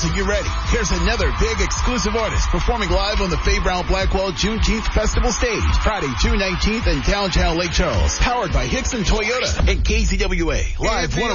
Girls, are you ready? Here's another big exclusive artist performing live on the Faye Brown Blackwell Juneteenth Festival stage, Friday, June 19th in downtown Lake Charles. Powered by Hickson Toyota and KZWA. Live